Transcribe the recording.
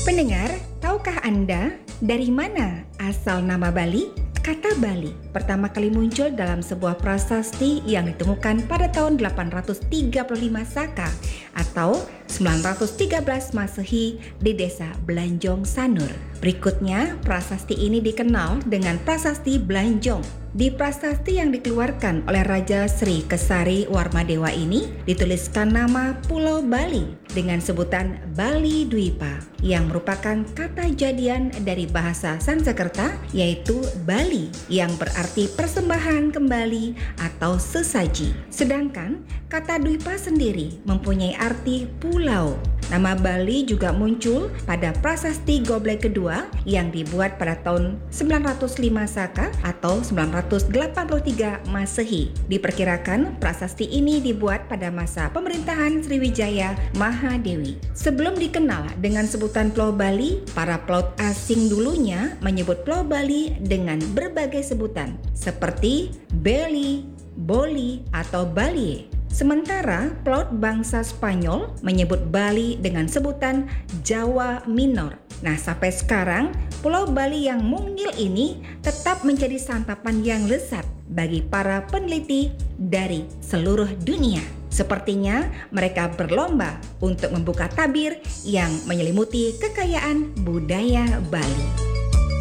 Pendengar, tahukah Anda dari mana asal nama Bali? Kata Bali pertama kali muncul dalam sebuah prasasti yang ditemukan pada tahun 835 Saka atau 913 Masehi di desa Blanjong Sanur. Berikutnya, prasasti ini dikenal dengan Prasasti Blanjong. Di prasasti yang dikeluarkan oleh Raja Sri Kesari Warmadewa ini dituliskan nama Pulau Bali dengan sebutan Bali Dwipa yang merupakan kata jadian dari bahasa Sanskerta yaitu Bali yang berarti persembahan kembali atau sesaji. Sedangkan kata Dwipa sendiri mempunyai arti pulau. Nama Bali juga muncul pada prasasti Goblek kedua yang dibuat pada tahun 905 Saka atau 983 Masehi. Diperkirakan prasasti ini dibuat pada masa pemerintahan Sriwijaya Mahadewi. Sebelum dikenal dengan sebutan Pulau Bali, para pelaut asing dulunya menyebut Pulau Bali dengan berbagai sebutan seperti Beli, Boli, atau Balie. Sementara pelaut bangsa Spanyol menyebut Bali dengan sebutan Jawa Minor. Nah, sampai sekarang Pulau Bali yang mungil ini tetap menjadi santapan yang lezat bagi para peneliti dari seluruh dunia. Sepertinya mereka berlomba untuk membuka tabir yang menyelimuti kekayaan budaya Bali.